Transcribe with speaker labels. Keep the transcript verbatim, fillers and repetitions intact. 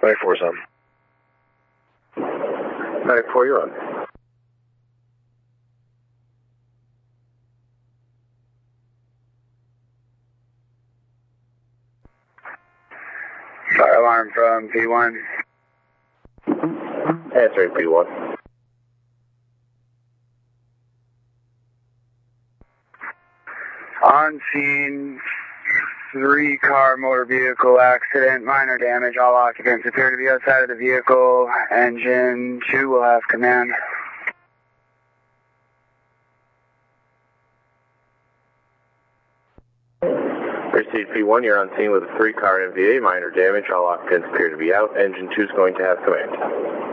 Speaker 1: ninety-four's on.
Speaker 2: ninety-four, you're on.
Speaker 3: Fire alarm from P one.
Speaker 2: Answering P one.
Speaker 3: On scene, three car motor vehicle accident, minor damage. All occupants appear to be outside of the vehicle. Engine two will have command.
Speaker 2: Received P one, you're on scene with a three car M V A, minor damage. All occupants appear to be out. Engine two is going to have command.